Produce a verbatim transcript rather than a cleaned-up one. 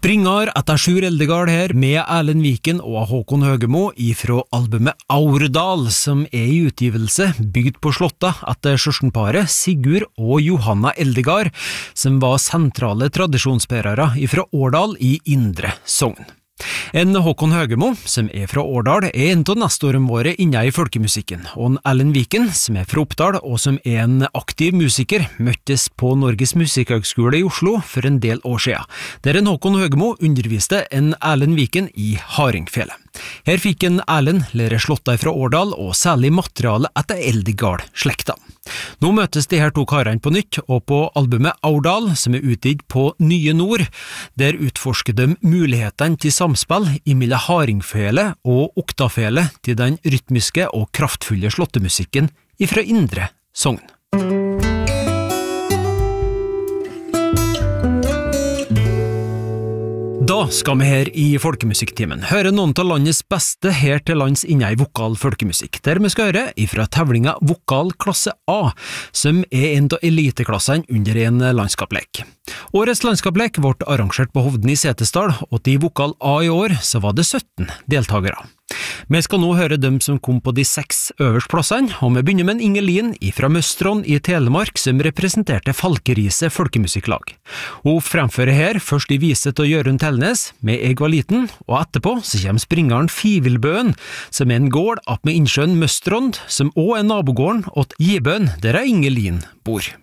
Springar etter Sjur Eldegard her med Erlend Viken og Håkon Høgemo ifra albumet Aurdal, som er i utgivelse bygd på Slåtta etter søskenparet Sigurd og Johanna Eldegard, som var sentrale tradisjonsbærere ifra Årdal i Indre Sogn. En Håkon Høgemo, som er fra Årdal, er en av nestårene våre inne i folkemusikken, og en Erlend Viken, som er fra Oppdal og som er en aktiv musiker, møttes på Norges Musikkhøgskole i Oslo for en del år siden, der en Håkon Høgemo underviste en Erlend Viken i Hardingfele. Her fikk en Erlend lære Slåtta fra Årdal og særlig materiale etter Eldegard-slekta. Nå møtes de her to karene på nytt, og på albumet Aurdal, som er utgitt på Nye Nord, der utforsker de mulighetene til samspill imellom hardingfele og oktafele til den rytmiske og kraftfulle slåttemusikken ifra Indre Sogn. Da skal vi her i Folkemusikktimen høre noen av landets beste her til lands inne i vokal folkemusikk, der vi skal høre ifra tevlinga Vokal klasse A, som er en av eliteklassene under en landskapslek. Årets landskapslek ble arrangert på Hovden i Setesdal, og til Vokal A i år så var det sytten deltagere. Vi skal nå høre dem som kom på de seks øverste plassene, og vi begynner med en Ingelin fra Møstron i Telemark som representerte Falkerise folkemusikklag. Hun fremfører her først i vise til Jørund Telnes med Jeg var liten, og etterpå så kommer springeren Fivilbøen, som er en gård opp med innsjøen Møstron, som også er nabogården åt Gibøen, der er Ingelin bor.